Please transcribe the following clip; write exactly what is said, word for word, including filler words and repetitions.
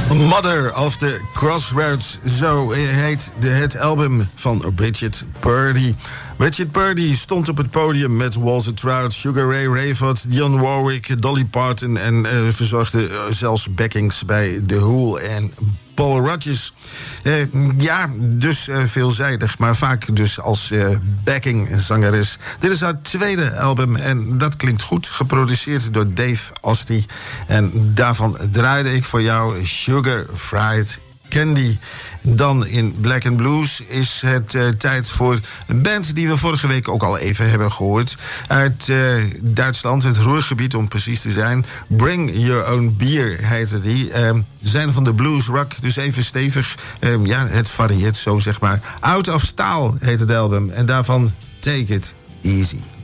Mother of the Crossroads, zo heet de, het album van Bridget Purdy. Bridget Purdy stond op het podium met Walter Trout, Sugar Ray Rayford, Dionne Warwick, Dolly Parton en uh, verzorgde uh, zelfs backings bij The Who en Paul Rodgers. Uh, ja, dus uh, veelzijdig, maar vaak dus als uh, backingzangeres. Dit is haar tweede album en dat klinkt goed. Geproduceerd door Dave Astley. En daarvan draaide ik voor jou Sugar Fried Candy. Dan in Black and Blues is het uh, tijd voor een band die we vorige week ook al even hebben gehoord. Uit uh, Duitsland, het Ruhrgebied om precies te zijn. Bring Your Own Beer heette die. Uh, zijn van de blues rock, dus even stevig. Uh, ja, het varieert zo zeg maar. Out of Style heet het album. En daarvan Take It Easy.